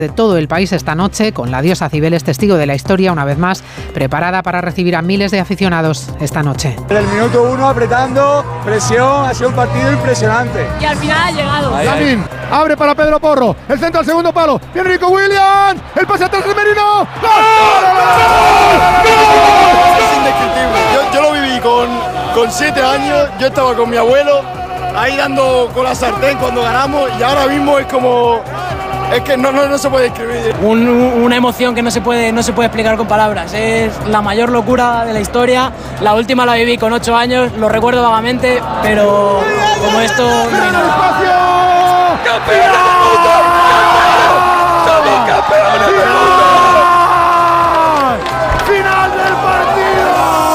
de todo el país esta noche, con la diosa Cibeles, testigo de la historia, una vez más, preparada para recibir a miles de aficionados esta noche. Desde el minuto 1 apretando, presión, ha sido un partido impresionante. Y al final ha llegado. Lamin, abre para Pedro Porro, el centro al segundo palo, viene Nico Williams, el pase atrás de Merino. ¡Gol! Es indescriptible. Yo lo viví con 7 años, yo estaba con mi abuelo, ahí dando con la sartén cuando ganamos, y ahora mismo es como... Es que no se puede escribir. Una emoción que no se puede explicar con palabras. Es la mayor locura de la historia. La última la viví con 8 años, lo recuerdo vagamente, pero como esto no hay nada. ¡Campeones del mundo! ¡Somos campeones del mundo! ¡Final del partido!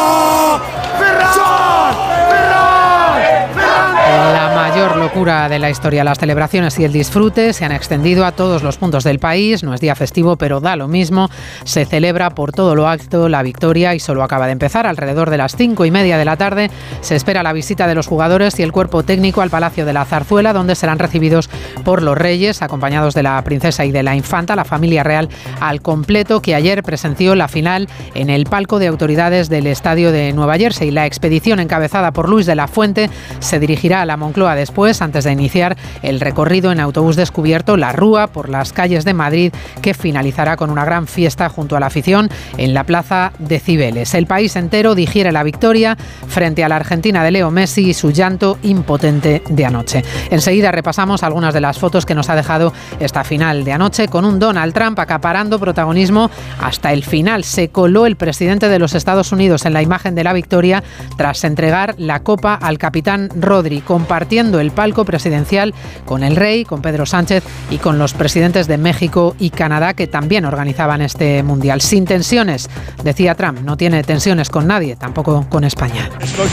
La mayor locura de la historia, las celebraciones y el disfrute se han extendido a todos los puntos del país. No es día festivo, pero da lo mismo. Se celebra por todo lo alto la victoria y solo acaba de empezar. Alrededor de las 5:30 de la tarde se espera la visita de los jugadores y el cuerpo técnico al Palacio de la Zarzuela, donde serán recibidos por los reyes, acompañados de la princesa y de la infanta, la familia real al completo, que ayer presenció la final en el palco de autoridades del estadio de Nueva Jersey. La expedición, encabezada por Luis de la Fuente, se dirigirá a la Moncloa después, antes de iniciar el recorrido en autobús descubierto, la Rúa, por las calles de Madrid, que finalizará con una gran fiesta junto a la afición en la plaza de Cibeles. El país entero digiere la victoria frente a la Argentina de Leo Messi y su llanto impotente de anoche. Enseguida repasamos algunas de las fotos que nos ha dejado esta final de anoche, con un Donald Trump acaparando protagonismo hasta el final. Se coló el presidente de los Estados Unidos en la imagen de la victoria tras entregar la copa al capitán Rodri, compartiendo el palco presidencial con el rey, con Pedro Sánchez y con los presidentes de México y Canadá, que también organizaban este mundial. Sin tensiones, decía Trump, no tiene tensiones con nadie, tampoco con España.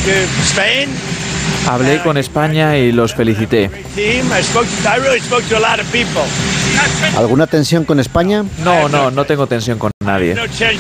Hablé con España y los felicité. ¿Alguna tensión con España? No tengo tensión con nadie.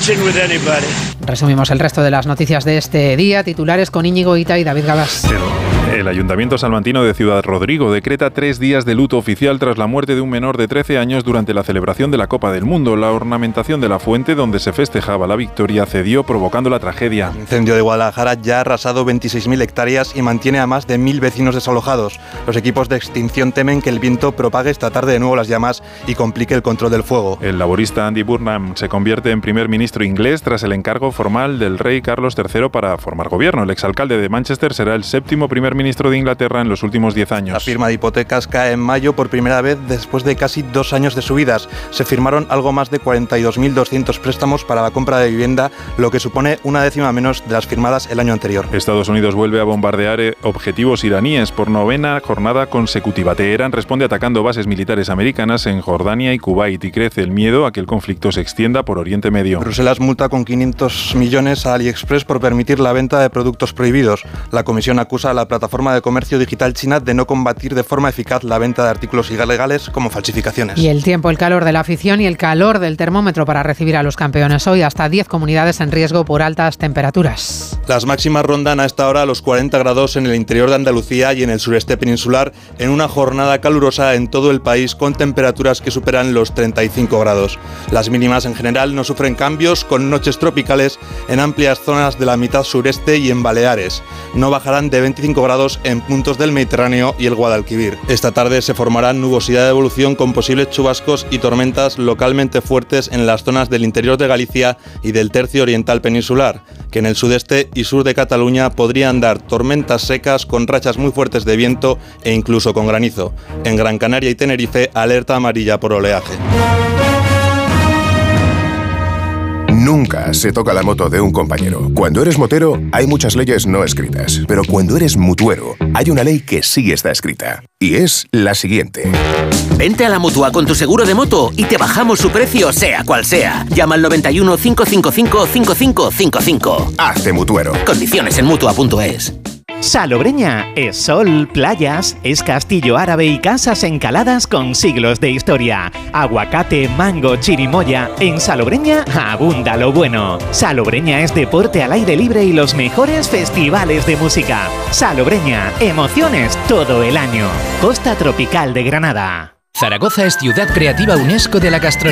Resumimos el resto de las noticias de este día. Titulares con Íñigo Ita y David Gabás. El Ayuntamiento salmantino de Ciudad Rodrigo decreta 3 días de luto oficial tras la muerte de un menor de 13 años durante la celebración de la Copa del Mundo. La ornamentación de la fuente donde se festejaba la victoria cedió, provocando la tragedia. El incendio de Guadalajara ya ha arrasado 26.000 hectáreas y mantiene a más de 1.000 vecinos desalojados. Los equipos de extinción temen que el viento propague esta tarde de nuevo las llamas y complique el control del fuego. El laborista Andy Burnham se convierte en primer ministro inglés tras el encargo formal del rey Carlos III para formar gobierno. El exalcalde de Manchester será el 7º primer ministro de Inglaterra en los últimos 10 años. La firma de hipotecas cae en mayo por primera vez después de casi 2 años de subidas. Se firmaron algo más de 42.200 préstamos para la compra de vivienda, lo que supone una décima menos de las firmadas el año anterior. Estados Unidos vuelve a bombardear objetivos iraníes por 9ª jornada consecutiva. Teherán responde atacando bases militares americanas en Jordania y Kuwait, y crece el miedo a que el conflicto se extienda por Oriente Medio. Bruselas multa con 500 millones a AliExpress por permitir la venta de productos prohibidos. La comisión acusa a la plataforma de comercio digital china de no combatir de forma eficaz la venta de artículos ilegales como falsificaciones. Y el tiempo, el calor de la afición y el calor del termómetro para recibir a los campeones hoy. Hasta 10 comunidades en riesgo por altas temperaturas. Las máximas rondan a esta hora los 40 grados en el interior de Andalucía y en el sureste peninsular, en una jornada calurosa en todo el país con temperaturas que superan los 35 grados. Las mínimas en general no sufren cambios, con noches tropicales en amplias zonas de la mitad sureste y en Baleares. No bajarán de 25 grados en puntos del Mediterráneo y el Guadalquivir. Esta tarde se formará nubosidad de evolución con posibles chubascos y tormentas localmente fuertes en las zonas del interior de Galicia y del tercio oriental peninsular, que en el sudeste y sur de Cataluña podrían dar tormentas secas con rachas muy fuertes de viento e incluso con granizo. En Gran Canaria y Tenerife, alerta amarilla por oleaje. Nunca se toca la moto de un compañero. Cuando eres motero, hay muchas leyes no escritas. Pero cuando eres mutuero, hay una ley que sí está escrita. Y es la siguiente. Vente a la Mutua con tu seguro de moto y te bajamos su precio, sea cual sea. Llama al 91 555 5555. Hazte mutuero. Condiciones en Mutua.es. Salobreña es sol, playas, es castillo árabe y casas encaladas con siglos de historia. Aguacate, mango, chirimoya. En Salobreña abunda lo bueno. Salobreña es deporte al aire libre y los mejores festivales de música. Salobreña, emociones todo el año. Costa Tropical de Granada. Zaragoza es ciudad creativa UNESCO de la gastronomía.